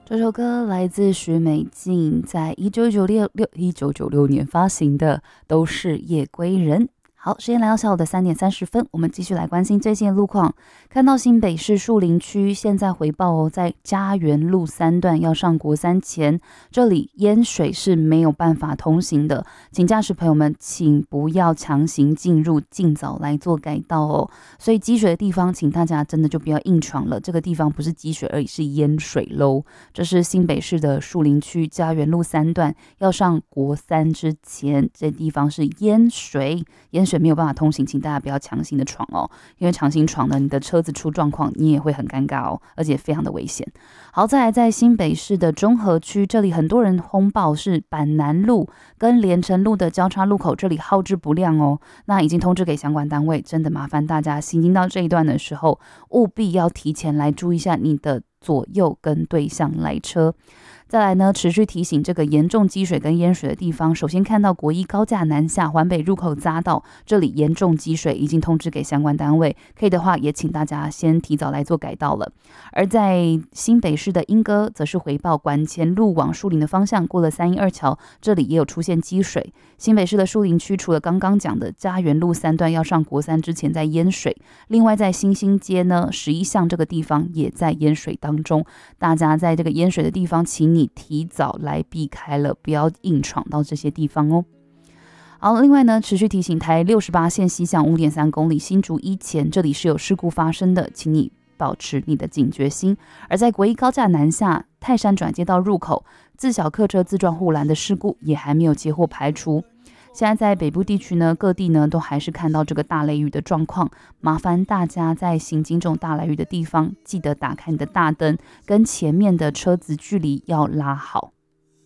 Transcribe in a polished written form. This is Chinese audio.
这首歌来自许美静，在1996年发行的《都是夜归人》。好，时间来到下午的3点30分，我们继续来关心最近的路况。看到新北市树林区现在回报哦，在嘉园路3段要上国三前，这里淹水是没有办法通行的，请驾驶朋友们请不要强行进入，尽早来做改道哦。所以积水的地方，请大家真的就不要硬闯了，这个地方不是积水而已，是淹水喽。这是新北市的树林区嘉园路3段要上国三之前，这地方是淹水，淹水没有办法通行，请大家不要强行的闯哦，因为强行闯呢，你的车子出状况，你也会很尴尬哦，而且非常的危险。好，再来在新北市的中和区，这里很多人轰爆是板南路跟连城路的交叉路口，这里号志不亮哦，那已经通知给相关单位，真的麻烦大家行经到这一段的时候，务必要提前来注意一下你的左右跟对向来车。再来呢，持续提醒这个严重积水跟淹水的地方，首先看到国一高架南下环北入口匝道，这里严重积水，已经通知给相关单位，可以的话也请大家先提早来做改道了。而在新北市的莺歌，则是回报管前路往树林的方向，过了312桥，这里也有出现积水。新北市的树林区，除了刚刚讲的嘉园路3段要上国三之前在淹水，另外在新兴街呢11巷这个地方也在淹水当中，大家在这个淹水的地方，请你提早来避开了，不要硬闯到这些地方哦。好，另外呢，持续提醒台68线西向5.3公里新竹一前，这里是有事故发生的，请你保持你的警觉心。而在国一高架南下泰山转接道入口，自小客车自撞护栏的事故也还没有接获排除。现在在北部地区呢，各地呢都还是看到这个大雷雨的状况，麻烦大家在行经这种大雷雨的地方，记得打开你的大灯，跟前面的车子距离要拉好。